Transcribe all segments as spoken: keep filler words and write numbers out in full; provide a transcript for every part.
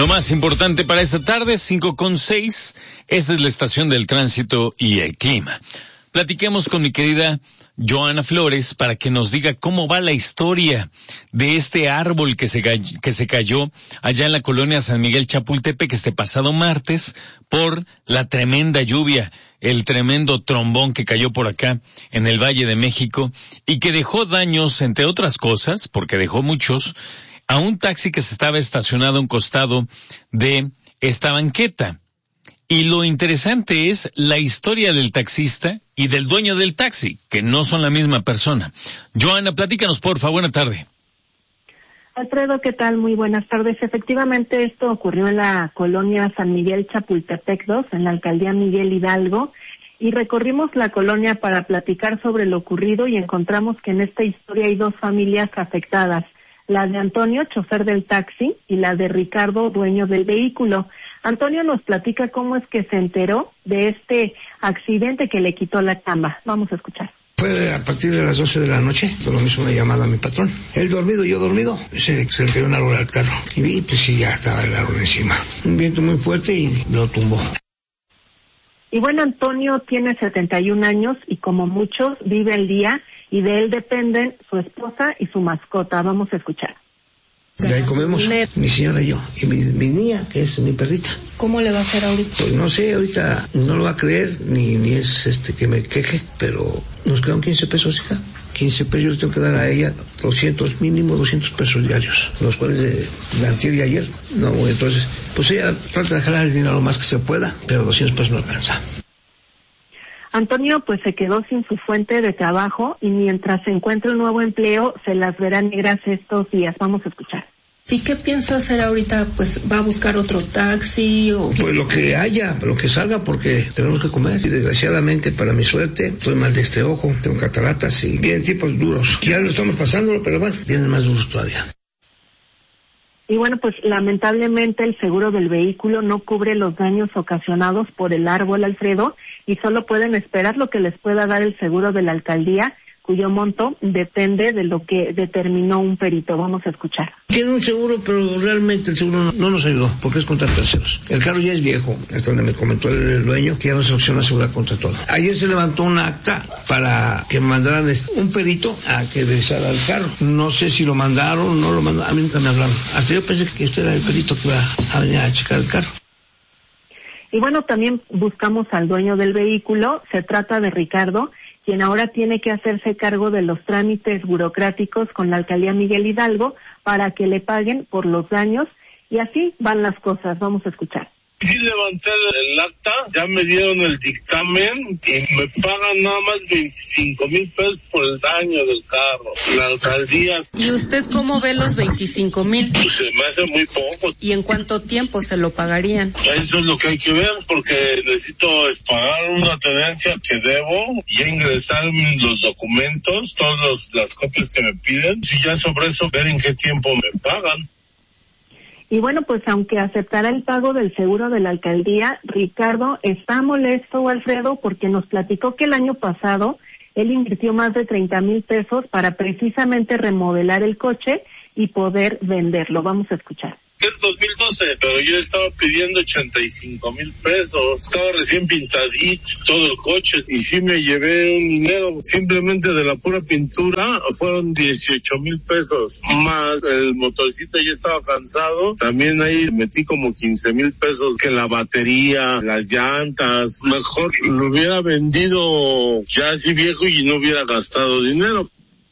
más importante para esta tarde, cinco con seis, esta es la estación del tránsito y el clima. Platiquemos con mi querida Joana Flores para que nos diga cómo va la historia de este árbol que se, que se cayó allá en la colonia San Miguel Chapultepec este pasado martes por la tremenda lluvia, el tremendo trombón que cayó por acá en el Valle de México y que dejó daños, entre otras cosas, porque dejó muchos, a un taxi que se estaba estacionado a un costado de esta banqueta. Y lo interesante es la historia del taxista y del dueño del taxi, que no son la misma persona. Joana, platícanos, por favor, buena tarde. Alfredo, ¿qué tal? Muy buenas tardes. Efectivamente, esto ocurrió en la colonia San Miguel Chapultepec dos, en la alcaldía Miguel Hidalgo, y recorrimos la colonia para platicar sobre lo ocurrido y encontramos que en esta historia hay dos familias afectadas, la de Antonio, chofer del taxi, y la de Ricardo, dueño del vehículo. Antonio nos platica cómo es que se enteró de este accidente que le quitó la chamba. Vamos a escuchar. Fue a partir de las doce de la noche, cuando me hizo una llamada a mi patrón. Él dormido, yo dormido, se, se le cayó un árbol al carro. Y vi, pues sí, ya estaba el árbol encima. Un viento muy fuerte y lo tumbó. Y bueno, Antonio tiene setenta y un años y como muchos vive el día y de él dependen su esposa y su mascota. Vamos a escuchar. De ahí comemos, mi señora y yo, y mi, mi niña, que es mi perrita. ¿Cómo le va a hacer ahorita? Pues no sé, ahorita no lo va a creer, ni, ni es este que me queje, pero nos quedan quince pesos, hija. quince pesos yo le tengo que dar a ella, doscientos, mínimo doscientos pesos diarios, los cuales de, de antier y ayer. No, entonces, pues ella trata de jalar el dinero lo más que se pueda, pero doscientos pesos no alcanza. Antonio pues se quedó sin su fuente de trabajo y mientras se encuentra un nuevo empleo se las verá negras estos días. Vamos a escuchar. ¿Y qué piensa hacer ahorita? Pues va a buscar otro taxi o pues lo que haya, lo que salga, porque tenemos que comer. Y desgraciadamente para mi suerte estoy mal de este ojo, tengo cataratas y vienen tipos duros. Ya lo estamos pasándolo, pero bueno, vienen más duros todavía. Y bueno, pues lamentablemente el seguro del vehículo no cubre los daños ocasionados por el árbol, Alfredo, y solo pueden esperar lo que les pueda dar el seguro de la alcaldía, cuyo monto depende de lo que determinó un perito. Vamos a escuchar. Tiene un seguro, pero realmente el seguro no, no nos ayudó, porque es contra terceros. El carro ya es viejo, es donde me comentó el, el dueño, que ya no se opciona asegurar contra todo. Ayer se levantó un acta para que mandaran un perito a que revisara el carro. No sé si lo mandaron, no lo mandaron, a mí nunca me hablaron. Hasta yo pensé que usted era el perito que iba a venir a checar el carro. Y bueno, también buscamos al dueño del vehículo, se trata de Ricardo, quien ahora tiene que hacerse cargo de los trámites burocráticos con la alcaldía Miguel Hidalgo para que le paguen por los daños y así van las cosas. Vamos a escuchar. Sí levanté el acta, ya me dieron el dictamen y me pagan nada más veinticinco mil pesos por el daño del carro. La alcaldía... ¿Y usted cómo ve los veinticinco mil? Pues se me hace muy poco. ¿Y en cuánto tiempo se lo pagarían? Eso es lo que hay que ver, porque necesito pagar una tenencia que debo y ingresar los documentos, todas las copias que me piden, y ya sobre eso ver en qué tiempo me pagan. Y bueno, pues aunque aceptará el pago del seguro de la alcaldía, Ricardo está molesto, Alfredo, porque nos platicó que el año pasado él invirtió más de treinta mil pesos para precisamente remodelar el coche y poder venderlo. Vamos a escuchar. Es dos mil doce, pero yo estaba pidiendo ochenta y cinco mil pesos, estaba recién pintadito todo el coche y sí me llevé un dinero, simplemente de la pura pintura fueron dieciocho mil pesos, más el motorcito ya estaba cansado, también ahí metí como quince mil pesos, que la batería, las llantas, mejor lo hubiera vendido ya así viejo y no hubiera gastado dinero.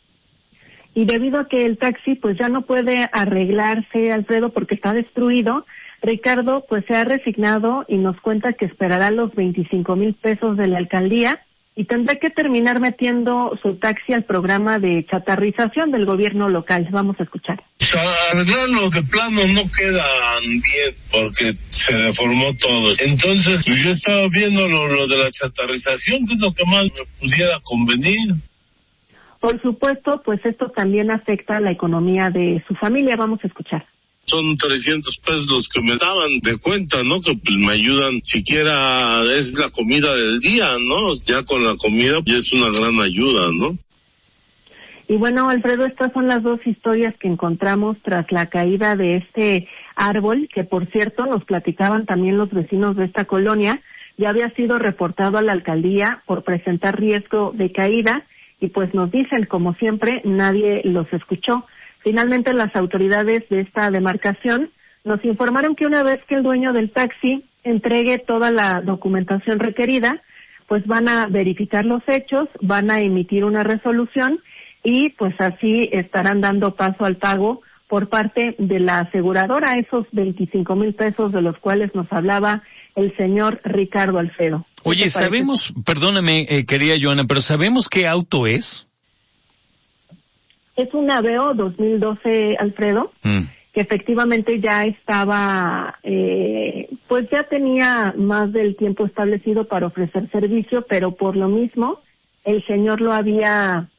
Y debido a que el taxi pues ya no puede arreglarse, Alfredo, porque está destruido, Ricardo pues se ha resignado y nos cuenta que esperará los veinticinco mil pesos de la alcaldía y tendrá que terminar metiendo su taxi al programa de chatarrización del gobierno local. Vamos a escuchar. Pues arreglarlo de plano no quedan bien porque se deformó todo. Entonces yo estaba viendo lo, lo de la chatarrización, que es lo que más me pudiera convenir. Por supuesto, pues esto también afecta a la economía de su familia. Vamos a escuchar. Son trescientos pesos los que me daban de cuenta, ¿no? Que pues me ayudan, siquiera es la comida del día, ¿no? Ya con la comida ya es una gran ayuda, ¿no? Y bueno, Alfredo, estas son las dos historias que encontramos tras la caída de este árbol, que por cierto nos platicaban también los vecinos de esta colonia, ya había sido reportado a la alcaldía por presentar riesgo de caída y pues nos dicen, como siempre, nadie los escuchó. Finalmente las autoridades de esta demarcación nos informaron que una vez que el dueño del taxi entregue toda la documentación requerida, pues van a verificar los hechos, van a emitir una resolución y pues así estarán dando paso al pago por parte de la aseguradora, esos veinticinco mil pesos de los cuales nos hablaba el señor Ricardo Alfredo. Oye, sabemos, perdóname, eh, querida Joana, pero ¿sabemos qué auto es? Es un Aveo dos mil doce, Alfredo, mm. que efectivamente ya estaba, eh, pues ya tenía más del tiempo establecido para ofrecer servicio, pero por lo mismo el señor lo había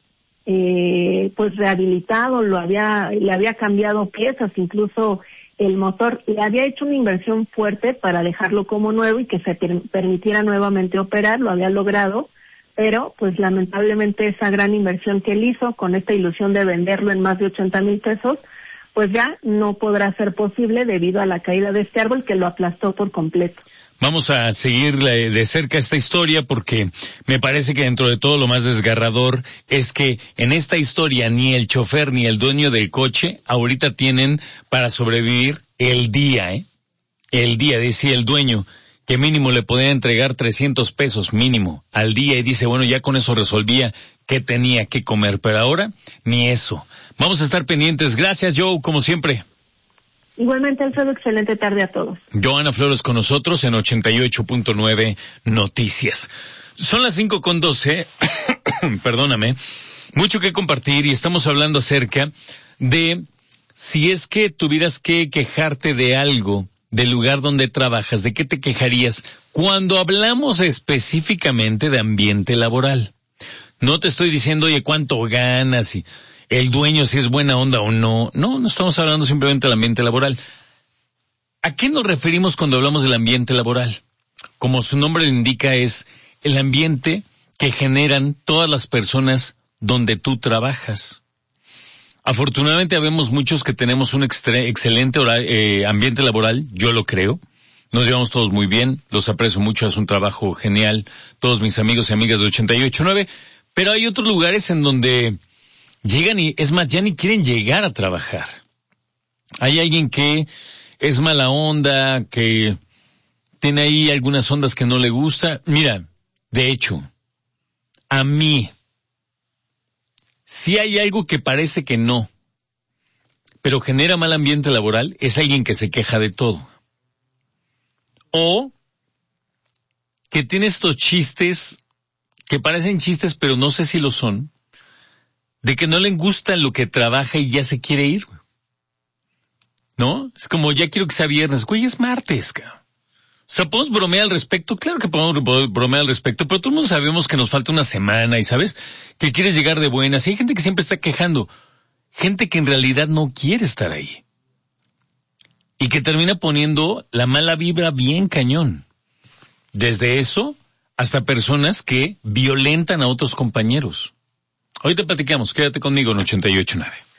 eh, pues rehabilitado, lo había, le había cambiado piezas, incluso el motor, le había hecho una inversión fuerte para dejarlo como nuevo y que se per- permitiera nuevamente operar, lo había logrado, pero pues lamentablemente esa gran inversión que él hizo con esta ilusión de venderlo en más de ochenta mil pesos, pues ya no podrá ser posible debido a la caída de este árbol que lo aplastó por completo. Vamos a seguir de cerca esta historia porque me parece que dentro de todo lo más desgarrador es que en esta historia ni el chofer ni el dueño del coche ahorita tienen para sobrevivir el día, ¿eh? El día, decía el dueño, que mínimo le podía entregar trescientos pesos mínimo al día y dice, bueno, ya con eso resolvía qué tenía que comer, pero ahora ni eso. Vamos a estar pendientes. Gracias, Joe, como siempre. Igualmente, Alfredo, excelente tarde a todos. Joana Flores con nosotros en ochenta y ocho punto nueve Noticias. Son las cinco con doce, perdóname, mucho que compartir y estamos hablando acerca de si es que tuvieras que quejarte de algo del lugar donde trabajas, ¿de qué te quejarías? Cuando hablamos específicamente de ambiente laboral. No te estoy diciendo, oye, cuánto ganas y el dueño si es buena onda o no. No, no estamos hablando simplemente del ambiente laboral. ¿A qué nos referimos cuando hablamos del ambiente laboral? Como su nombre lo indica, es el ambiente que generan todas las personas donde tú trabajas. Afortunadamente habemos muchos que tenemos un extre- excelente hora- eh, ambiente laboral, yo lo creo. Nos llevamos todos muy bien, los aprecio mucho, es un trabajo genial, todos mis amigos y amigas de ochenta y ocho punto nueve, pero hay otros lugares en donde llegan y, es más, ya ni quieren llegar a trabajar. Hay alguien que es mala onda, que tiene ahí algunas ondas que no le gusta. Mira, de hecho, a mí, si hay algo que parece que no, pero genera mal ambiente laboral, es alguien que se queja de todo. O que tiene estos chistes que parecen chistes, pero no sé si lo son, de que no le gusta lo que trabaja y ya se quiere ir. ¿No? Es como, ya quiero que sea viernes. Güey, es martes, cabrón. O sea, ¿podemos bromear al respecto? Claro que podemos bromear al respecto, pero todos sabemos que nos falta una semana y, ¿sabes? Que quieres llegar de buenas. Y hay gente que siempre está quejando. Gente que en realidad no quiere estar ahí. Y que termina poniendo la mala vibra bien cañón. Desde eso hasta personas que violentan a otros compañeros. Hoy te platicamos. Quédate conmigo en ochenta y ocho punto nueve.